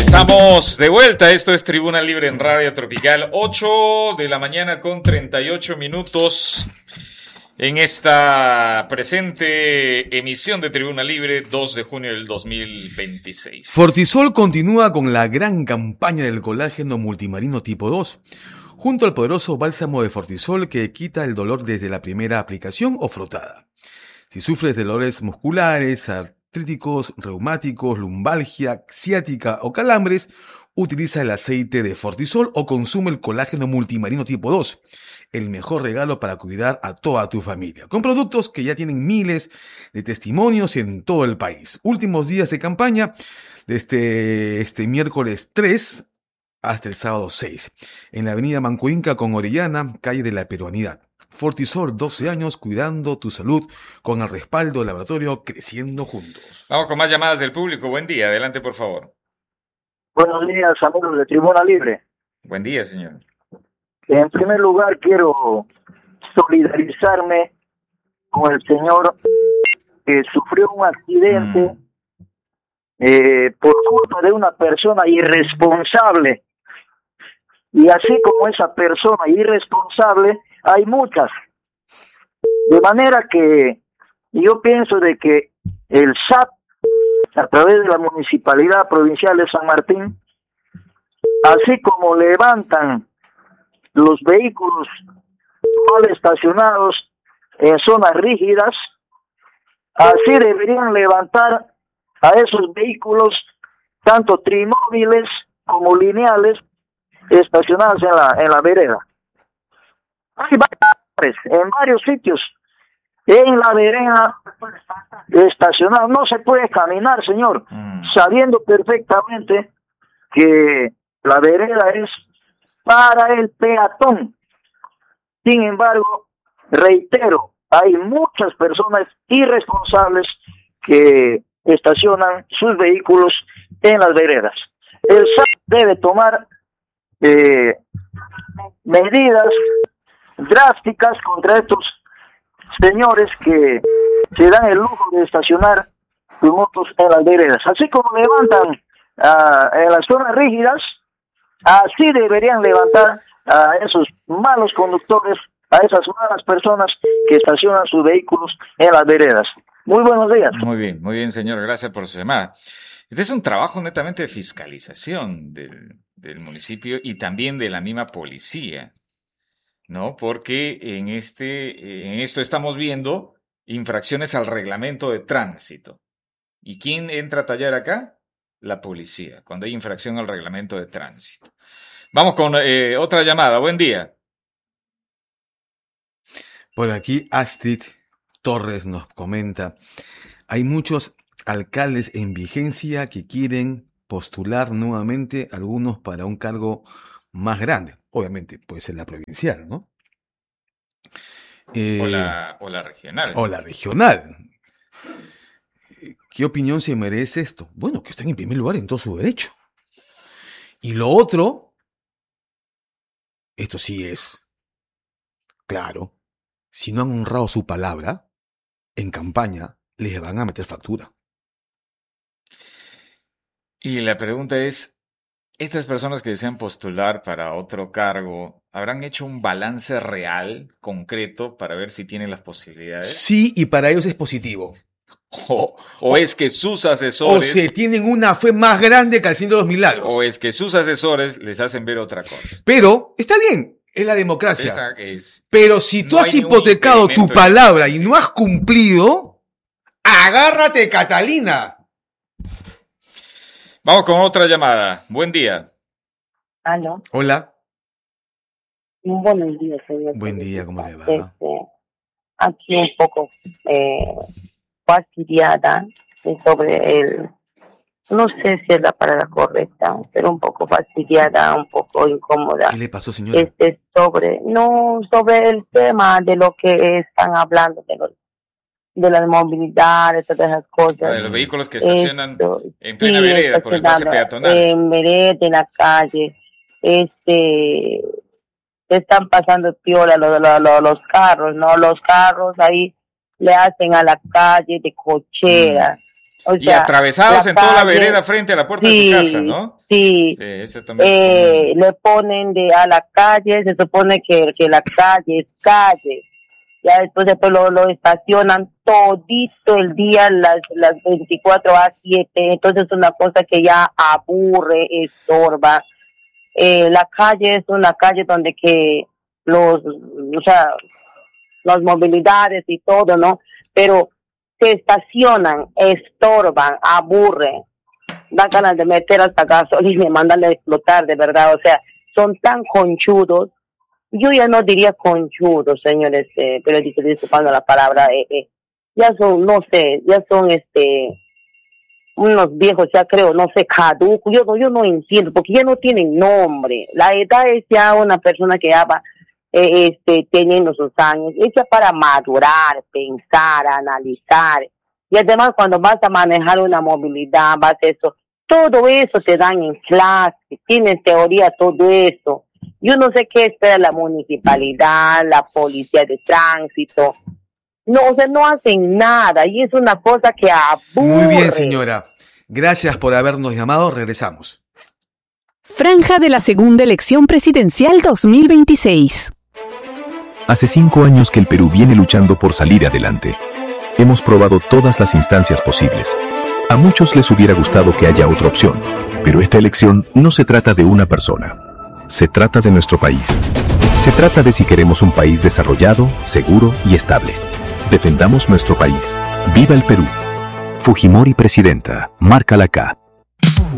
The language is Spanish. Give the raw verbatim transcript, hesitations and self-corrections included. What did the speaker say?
Estamos de vuelta, esto es Tribuna Libre en Radio Tropical, ocho de la mañana con treinta y ocho minutos en esta presente emisión de Tribuna Libre, dos de junio del dos mil veintiséis. Fortisol continúa con la gran campaña del colágeno multimarino tipo dos, junto al poderoso bálsamo de Fortisol que quita el dolor desde la primera aplicación o frotada. Si sufres de dolores musculares, artríticos, reumáticos, lumbalgia, ciática o calambres, utiliza el aceite de Fortisol o consume el colágeno multimarino tipo dos, el mejor regalo para cuidar a toda tu familia, con productos que ya tienen miles de testimonios en todo el país. Últimos días de campaña, desde este miércoles tres hasta el sábado seis, en la avenida Mancuinca con Orellana, calle de la Peruanidad. Fortisol, doce años cuidando tu salud con el respaldo del laboratorio Creciendo Juntos. Vamos con más llamadas del público. Buen día, adelante por favor. Buenos días, amigos de Tribuna Libre. Buen día, señor. En primer lugar, quiero solidarizarme con el señor que sufrió un accidente mm. eh, por culpa de una persona irresponsable. Y así como esa persona irresponsable, hay muchas. De manera que yo pienso de que el S A T, a través de la Municipalidad Provincial de San Martín, así como levantan los vehículos mal estacionados en zonas rígidas, así deberían levantar a esos vehículos, tanto trimóviles como lineales, estacionados en la en la vereda. Hay varios, en varios sitios, en la vereda estacionados. No se puede caminar, señor, mm. sabiendo perfectamente que la vereda es para el peatón. Sin embargo, reitero, hay muchas personas irresponsables que estacionan sus vehículos en las veredas. El S A T debe tomar eh, medidas drásticas contra estos señores que se dan el lujo de estacionar sus motos en las veredas. Así como levantan uh, en las zonas rígidas, así deberían levantar a esos malos conductores, a esas malas personas que estacionan sus vehículos en las veredas. Muy buenos días. Muy bien, muy bien, señor. Gracias por su llamada. Este es un trabajo netamente de fiscalización del, del municipio y también de la misma policía, ¿no? Porque en este, en esto estamos viendo infracciones al reglamento de tránsito. ¿Y quién entra a tallar acá? La policía, cuando hay infracción al reglamento de tránsito. Vamos con eh, otra llamada. Buen día. Por aquí Astrid Torres nos comenta: hay muchos alcaldes en vigencia que quieren postular nuevamente, algunos para un cargo más grande. Obviamente puede ser la provincial, ¿no? Eh, o, la, o la regional. O la regional. ¿Qué opinión se merece esto? Bueno, que estén en primer lugar en todo su derecho. Y lo otro, esto sí es claro, si no han honrado su palabra, en campaña les van a meter factura. Y la pregunta es, ¿estas personas que desean postular para otro cargo habrán hecho un balance real, concreto, para ver si tienen las posibilidades? Sí, y para ellos es positivo. O, o, o es que sus asesores... O se tienen una fe más grande que al Cien de los Milagros. O es que sus asesores les hacen ver otra cosa. Pero, está bien, es la democracia. Esa es, Pero si tú no has hipotecado tu palabra y no has cumplido, agárrate, Catalina. Vamos con otra llamada. Buen día. ¿Aló? Hola. Buenos días, señor. Buen día, ¿cómo le va? Este, aquí un poco eh, fastidiada sobre el... No sé si es la palabra correcta, pero un poco fastidiada, un poco incómoda. ¿Qué le pasó, señora? Este, sobre, no, sobre el tema de lo que están hablando, de los de la movilidad, de todas esas cosas. Ah, de los vehículos que estacionan Esto, en plena sí, vereda, por el pase peatonal. En vereda, en la calle. Este, están pasando piola los, los, los, los carros, ¿no? Los carros ahí le hacen a la calle de cochera. O y sea, atravesados la en toda la calle, vereda frente a la puerta sí, de tu casa, ¿no? Sí, Sí, eso también es eh, común. le ponen de a la calle, se supone que, que la calle es calle, ya después, después lo, lo estacionan todito el día, las, las veinticuatro a siete, entonces es una cosa que ya aburre, estorba. Eh, la calle es una calle donde que los, o sea, las movilidades y todo, ¿no? Pero se estacionan, estorban, aburren, dan ganas de meter hasta gasolina y mandarle a explotar, de verdad, o sea, son tan conchudos. Yo ya no diría conchudos, señores, eh, pero disculpando la palabra, eh, eh, ya son, no sé, ya son, este, unos viejos, ya creo, no sé, caducos, yo no, yo no entiendo, porque ya no tienen nombre. La edad es ya una persona que ya va, eh, este, teniendo sus años, es ya para madurar, pensar, analizar, y además cuando vas a manejar una movilidad, vas a eso, todo eso te dan en clase, tienes teoría, todo eso. Yo no sé qué espera la municipalidad, la policía de tránsito. No, o sea, no hacen nada y es una cosa que aburre. Muy bien, señora. Gracias por habernos llamado. Regresamos. Franja de la segunda elección presidencial dos mil veintiséis. Hace cinco años que el Perú viene luchando por salir adelante. Hemos probado todas las instancias posibles. A muchos les hubiera gustado que haya otra opción, pero esta elección no se trata de una persona. Se trata de nuestro país. Se trata de si queremos un país desarrollado, seguro y estable. Defendamos nuestro país. ¡Viva el Perú! Fujimori Presidenta. Marca la K.